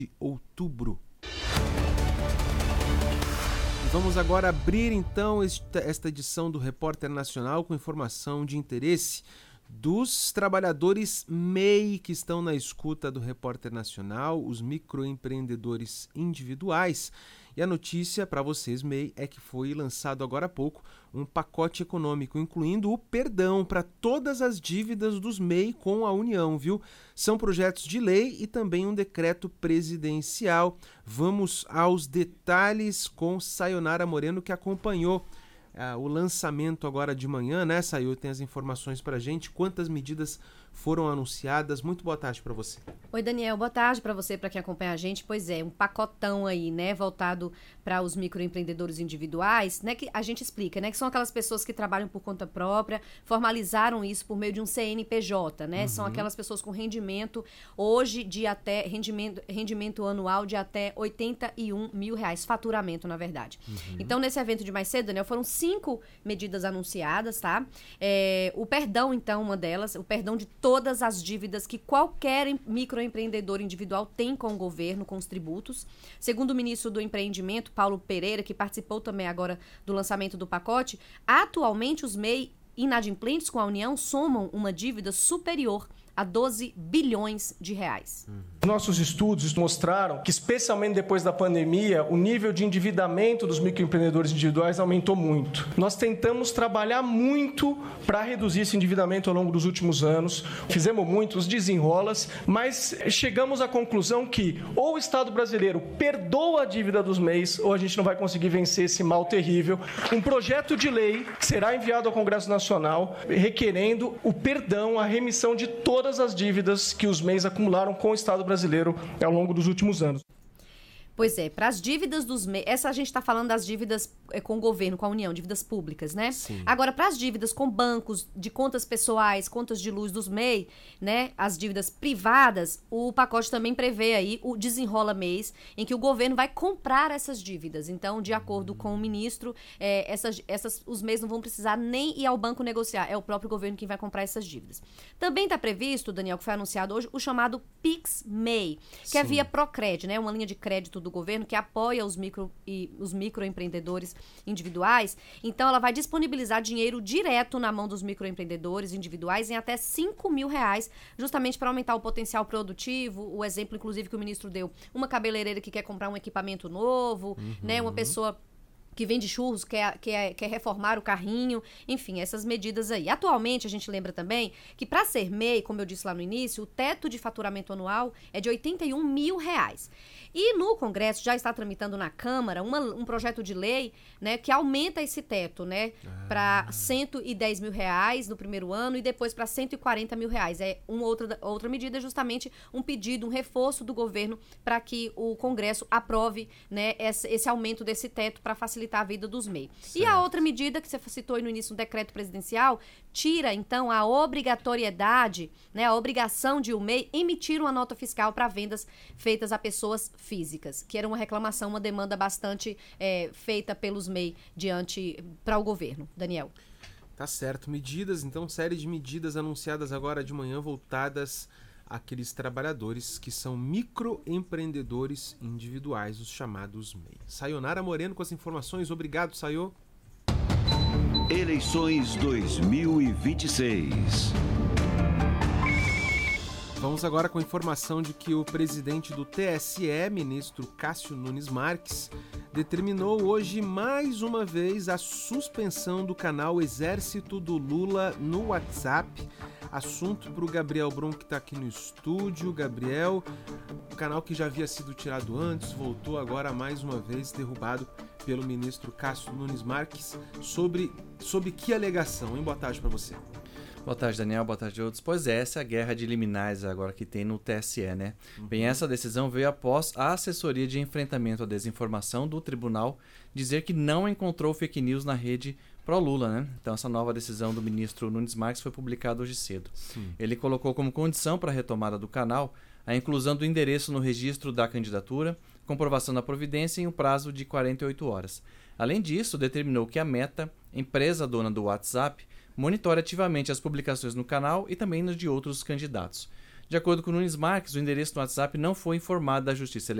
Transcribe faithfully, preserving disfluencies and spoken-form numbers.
de outubro. Vamos agora abrir então esta, esta edição do Repórter Nacional com informação de interesse dos trabalhadores M E I que estão na escuta do Repórter Nacional, os microempreendedores individuais. E a notícia para vocês, M E I, é que foi lançado agora há pouco um pacote econômico, incluindo o perdão para todas as dívidas dos M E I com a União, viu? São projetos de lei e também um decreto presidencial. Vamos aos detalhes com Sayonara Moreno, que acompanhou ah, o lançamento agora de manhã, né, Sayo? Tem as informações para a gente, quantas medidas foram anunciadas. Muito boa tarde para você. Oi, Daniel, boa tarde para você, para quem acompanha a gente. Pois é, um pacotão aí, né, voltado para os microempreendedores individuais, né, que a gente explica, né, que são aquelas pessoas que trabalham por conta própria, formalizaram isso por meio de um C N P J, né, uhum. São aquelas pessoas com rendimento hoje de até, rendimento, rendimento anual de até oitenta e um mil reais, faturamento, na verdade. Uhum. Então, nesse evento de mais cedo, Daniel, foram cinco medidas anunciadas, tá? É, o perdão, então, uma delas, o perdão de todas as dívidas que qualquer microempreendedor individual tem com o governo, com os tributos. Segundo o ministro do Empreendimento, Paulo Pereira, que participou também agora do lançamento do pacote, atualmente os M E I inadimplentes com a União somam uma dívida superior a doze bilhões de reais. Nossos estudos mostraram que, especialmente depois da pandemia, o nível de endividamento dos microempreendedores individuais aumentou muito. Nós tentamos trabalhar muito para reduzir esse endividamento ao longo dos últimos anos. Fizemos muitos desenrolas, mas chegamos à conclusão que ou o Estado brasileiro perdoa a dívida dos M E Is ou a gente não vai conseguir vencer esse mal terrível. Um projeto de lei será enviado ao Congresso Nacional requerendo o perdão, a remissão de todas todas as dívidas que os M E Is acumularam com o Estado brasileiro ao longo dos últimos anos. Pois é, para as dívidas dos M E I, essa a gente está falando das dívidas é, com o governo, com a União, dívidas públicas, né? Sim. Agora, para as dívidas com bancos, de contas pessoais, contas de luz dos M E I, né? As dívidas privadas, o pacote também prevê aí o desenrola mês, em que o governo vai comprar essas dívidas. Então, de acordo com o ministro, é, essas, essas, os M E Is não vão precisar nem ir ao banco negociar, é o próprio governo quem vai comprar essas dívidas. Também está previsto, Daniel, que foi anunciado hoje, o chamado Pix M E I, que Sim. é via Procred, né? Uma linha de crédito do governo que apoia os, micro, e, os microempreendedores individuais. Então, ela vai disponibilizar dinheiro direto na mão dos microempreendedores individuais em até cinco mil reais, justamente para aumentar o potencial produtivo. O exemplo, inclusive, que o ministro deu, uma cabeleireira que quer comprar um equipamento novo, uhum. né? Uma pessoa que vende churros, quer, quer, quer reformar o carrinho, enfim, essas medidas aí. Atualmente, a gente lembra também que para ser M E I, como eu disse lá no início, o teto de faturamento anual é de oitenta e um mil reais. E no Congresso já está tramitando na Câmara uma, um projeto de lei, né, que aumenta esse teto, né, ah. para cento e dez mil reais no primeiro ano e depois para cento e quarenta mil reais. É uma outra, outra medida, justamente um pedido, um reforço do governo para que o Congresso aprove, né, esse, esse aumento desse teto para facilitar a vida dos M E I. Certo. E a outra medida que você citou aí no início, um decreto presidencial, tira, então, a obrigatoriedade, né, a obrigação de o M E I emitir uma nota fiscal para vendas feitas a pessoas físicas, que era uma reclamação, uma demanda bastante é, feita pelos M E I diante para o governo. Daniel. Tá certo. Medidas, então, série de medidas anunciadas agora de manhã voltadas àqueles trabalhadores que são microempreendedores individuais, os chamados M E I. Sayonara Moreno com as informações. Obrigado, Sayo. Eleições dois mil e vinte e seis. Vamos agora com a informação de que o presidente do T S E, ministro Cássio Nunes Marques, determinou hoje mais uma vez a suspensão do canal Exército do Lula no WhatsApp. Assunto para o Gabriel Brum, que está aqui no estúdio. Gabriel, o canal que já havia sido tirado antes, voltou agora mais uma vez derrubado pelo ministro Cássio Nunes Marques. Sobre, sobre que alegação, hein? Boa tarde para você. Boa tarde, Daniel. Boa tarde a todos. Pois é, essa é a guerra de liminares agora que tem no T S E, né? Uhum. Bem, essa decisão veio após a assessoria de enfrentamento à desinformação do tribunal dizer que não encontrou fake news na rede pró-Lula, né? Então, essa nova decisão do ministro Nunes Marques foi publicada hoje cedo. Sim. Ele colocou como condição para a retomada do canal a inclusão do endereço no registro da candidatura, comprovação da providência em um prazo de quarenta e oito horas. Além disso, determinou que a Meta, empresa dona do WhatsApp, monitore ativamente as publicações no canal e também nas de outros candidatos. De acordo com Nunes Marques, o endereço no WhatsApp não foi informado da Justiça